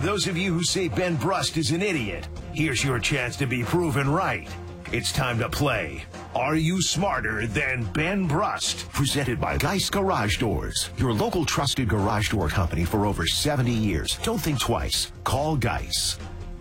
those of you who say Ben Brust is an idiot, here's your chance to be proven right. It's time to play Are You Smarter Than Ben Brust? Presented by Geist Garage Doors, your local trusted garage door company for over 70 years. Don't think twice. Call Geist.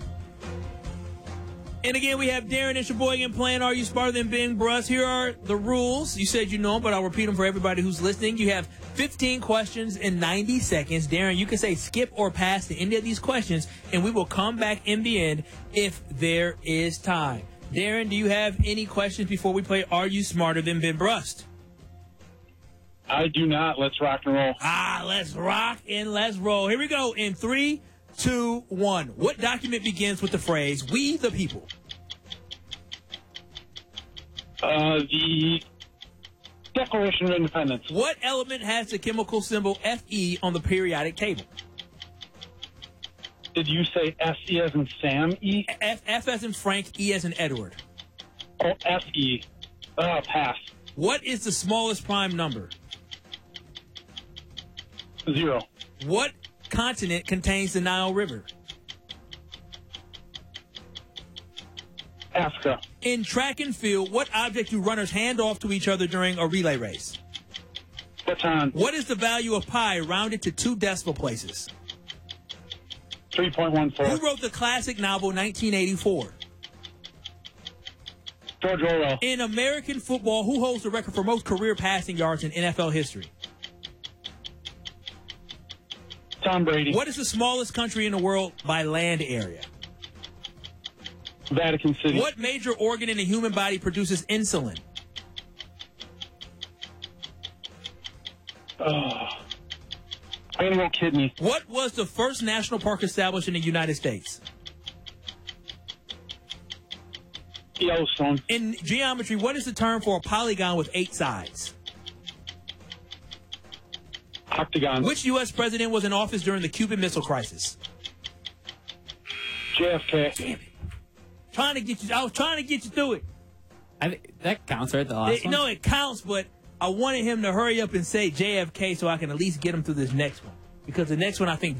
And again, we have Darren and Sheboygan playing Are You Smarter Than Ben Brust? Here are the rules. You said you know them, but I'll repeat them for everybody who's listening. You have 15 questions in 90 seconds. Darren, you can say skip or pass to any of these questions, and we will come back in the end if there is time. Darren, do you have any questions before we play Are You Smarter Than Ben Brust? I do not. Let's rock and roll. Let's rock and let's roll. Here we go in 3, 2, 1. What document begins with the phrase, "We the people"? The Declaration of Independence. What element has the chemical symbol Fe on the periodic table? Did you say S-E as in Sam E? F as in Frank, E as in Edward. Oh, F-E. Pass. What is the smallest prime number? 0. What continent contains the Nile River? Africa. In track and field, what object do runners hand off to each other during a relay race? Baton. What is the value of pi rounded to 2 decimal places? 3.14. Who wrote the classic novel 1984? George Orwell. In American football, who holds the record for most career passing yards in NFL history? Tom Brady. What is the smallest country in the world by land area? Vatican City. What major organ in the human body produces insulin? I'm going to go kidney. What was the first national park established in the United States? Yellowstone. In geometry, what is the term for a polygon with 8 sides? Octagon. Which U.S. president was in office during the Cuban Missile Crisis? JFK. Damn it. I was trying to get you through it. That counts, right? The last one? No, it counts, but I wanted him to hurry up and say JFK so I can at least get him through this next one. Because the next one, I think